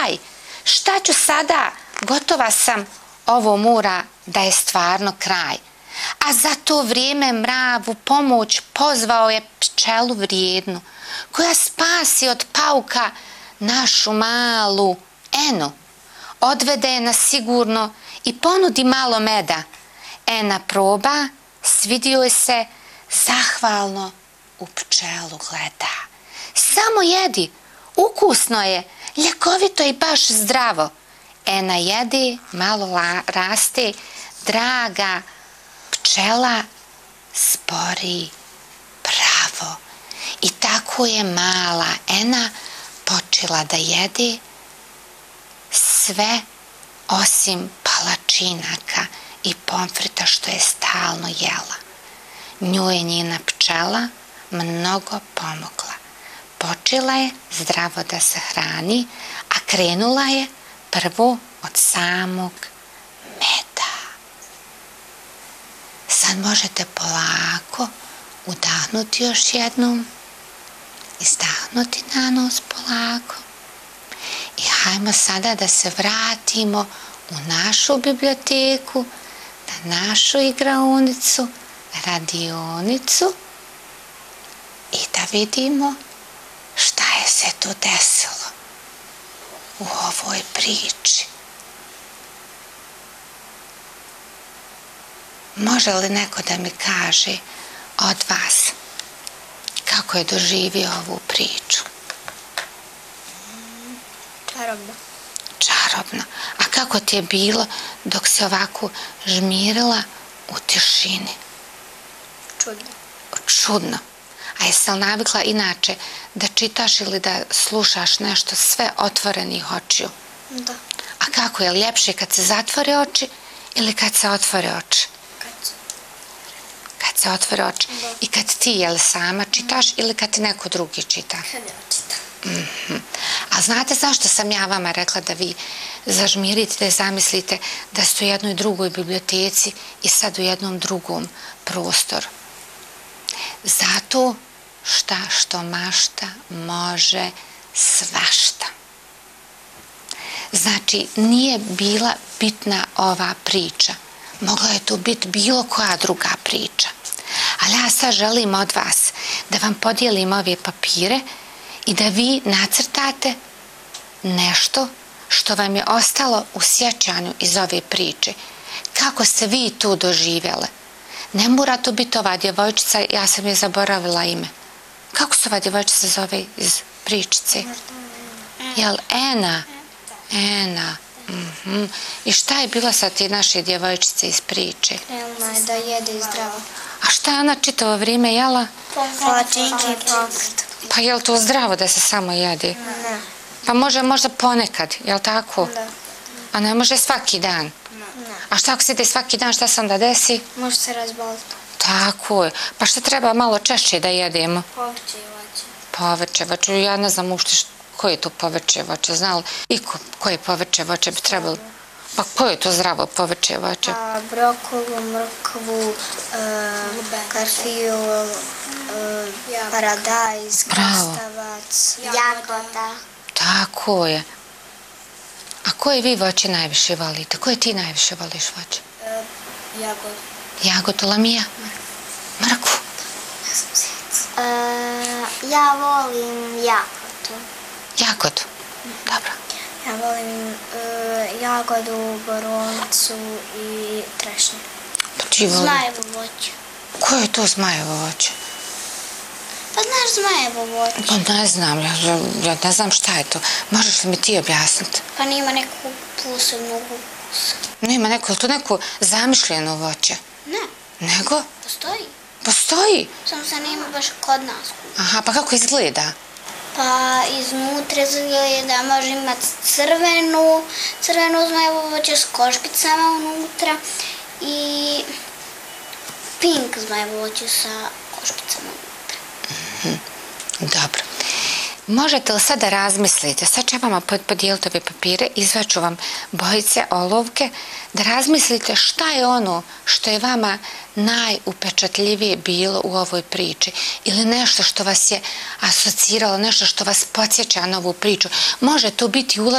kraj. Šta ću sada? Gotova sam. Ovo mora da je stvarno kraj. A za to vrijeme mrav u pomoć pozvao je pčelu vrijednu, koja spasi od pauka našu malu Enu. Odvede je na sigurno i ponudi malo meda. Ena proba, svidio je se, zahvalno u pčelu gleda. Samo jedi, ukusno je, ljekovito i baš zdravo. Ena jede, malo raste, draga pčela spori pravo. I tako je mala Ena počela da jede sve osim palačinaka i pomfrita što je stalno jela. Nju je njena pčela mnogo pomogla. Počela je zdravo da se hrani, a krenula je prvo od samog meda. Sad možete polako udahnuti još jednom, izdahnuti na nos polako i hajmo sada da se vratimo u našu biblioteku, na našu igraonicu, radionicu i da vidimo šta je se tu desilo u ovoj priči. Može li neko da mi kaže od vas kako je doživio ovu priču? Čarobno. Čarobno. A kako ti je bilo dok se ovako žmirila u tišini? Čudno. Čudno. A jesi li navikla inače da čitaš ili da slušaš nešto sve otvorenih očiju? Da. A kako je ljepše kad se zatvore oči ili kad se otvore oči? Kad se otvore oči. Da. I kad ti jel sama čitaš ili kad ti neko drugi čita? Kad ja čitam. A znate zašto sam ja vama rekla da vi zažmirite, da zamislite da ste u jednoj drugoj biblioteci i sad u jednom drugom prostoru? Zato što mašta može svašta. Znači, nije bila bitna ova priča. Mogla je tu biti bilo koja druga priča. Ali ja sad želim od vas da vam podijelim ove papire i da vi nacrtate nešto što vam je ostalo u sjećanju iz ove priče. Kako ste vi tu doživjele? Ne mora to biti ova djevojčica, ja sam je zaboravila ime. Kako se ova djevojčica zove iz pričice? Jel Ena? Ena. I šta je bilo sa te naše djevojčice iz priče? Krenula je da jede zdravo. A šta je ona čitavo vrijeme jela? Palačinke i pomfrit. Pa je li to zdravo da se samo jede? Ne. Pa može možda ponekad, je li tako? Da. A ne može svaki dan? Ne. A šta ako se ide svaki dan, šta se onda desi? Može se razboliti. Tako je. Pa šta treba malo češće da jedemo? Povrće i voće. Povrće, voće. Ja ne znam uopšte koje je to povrće, voće. Znali i koje povrće, voće bi trebalo? Pa koje je to zdravo povrće, voće? Brokolu, mrkvu, karfiol, paradajz, krastavac, jagoda. Tako je. A koje vi voće najviše volite? Koje ti najviše voliš voće? Jagoda. Jagodu, Lamija? Mrkvu? Ja volim jagodu. Jagodu? Dobro. Ja volim jagodu, borovnicu i trešnje. Pa ti volim? Zmajevo voće. Koje je to zmajevo voće? Pa znaš zmajevo voće? Pa ne znam, ja ne znam šta je to. Možeš li mi ti objasniti? Pa nima neku posebnu ukusu. Nema neko, je li to neko zamišljeno voće? Ne, Nego? postoji. Postoji? Samo se nema baš kod nas. Aha, pa kako izgleda? Pa iznutra izgleda može imati crvenu zmajevo voće s košpicama unutra i pink zmajevo voće sa košpicama unutra. Dobro. Možete li sada razmislite, sad ću vama podijeliti ove papire, izvaću vam bojice, olovke, da razmislite šta je ono što je vama najupečatljivije bilo u ovoj priči ili nešto što vas je asociralo, nešto što vas podsjeća na ovu priču. Može to biti ulaz